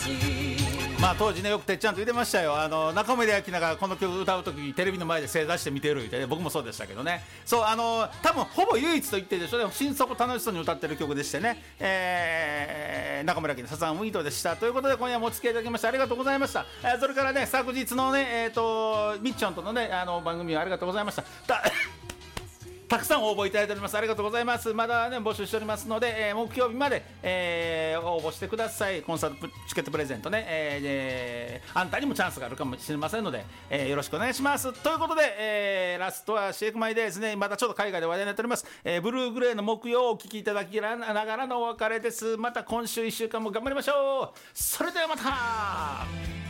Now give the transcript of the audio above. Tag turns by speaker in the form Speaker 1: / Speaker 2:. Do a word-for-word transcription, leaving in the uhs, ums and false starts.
Speaker 1: まあ当時ねよくてっちゃんと言ってましたよ。あの中森明菜がこの曲歌う時にテレビの前で正座して見てるって、ね、僕もそうでしたけどね。そうあの多分ほぼ唯一と言っていいでしょうね。心底楽しそうに歌ってる曲でしてね、えー、中森明菜サザンウィートでした。ということで今夜もお付き合いいただきましてありがとうございました。えー、それからね昨日のねえっ、ー、とミッチョンとのねあの番組をありがとうございました。たくさん応募いただいております。ありがとうございます。まだね募集しておりますので、えー、木曜日まで、えー、応募してください。コンサートチケットプレゼントね、えー、あんたにもチャンスがあるかもしれませんので、えー、よろしくお願いします。ということで、えー、ラストはシェイクマイデイですね。またちょっと海外で話題になっております、えー、ブルーグレーの木曜をお聴きいただきながらのお別れです。また今週いっしゅうかんも頑張りましょう。それではまた。